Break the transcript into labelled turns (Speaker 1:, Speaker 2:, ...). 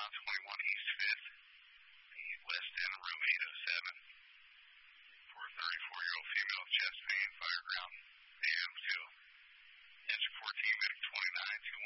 Speaker 1: 21 East 5th, the West End Room 807, for a 34-year-old female with chest pain, Fireground AM2. Answer 14, medic 29, 2